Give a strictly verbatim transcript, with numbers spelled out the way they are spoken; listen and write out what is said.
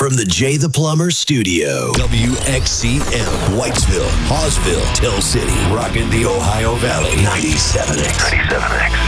from the Jay the Plumber studio. W X C M, Whitesville, Hawesville, Tell City, rocking the Ohio Valley. ninety-seven X. ninety-seven X.